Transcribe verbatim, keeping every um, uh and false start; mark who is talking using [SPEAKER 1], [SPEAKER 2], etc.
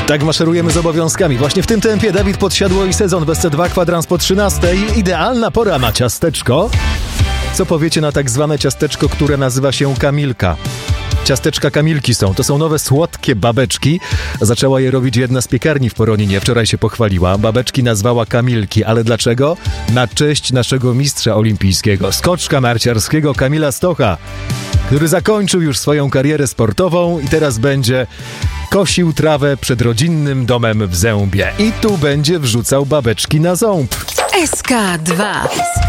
[SPEAKER 1] Tak maszerujemy z obowiązkami. Właśnie w tym tempie Dawid Podsiadło i Sezon w S C dwa, kwadrans po trzynastej. Idealna pora na ciasteczko. Co powiecie na tak zwane ciasteczko, które nazywa się Kamilka? Ciasteczka Kamilki są. To są nowe słodkie babeczki. Zaczęła je robić jedna z piekarni w Poroninie. Wczoraj się pochwaliła. Babeczki nazwała Kamilki. Ale dlaczego? Na cześć naszego mistrza olimpijskiego, skoczka narciarskiego Kamila Stocha, który zakończył już swoją karierę sportową i teraz będzie kosił trawę przed rodzinnym domem w Zębie. I tu będzie wrzucał babeczki na ząb.
[SPEAKER 2] S K dwa.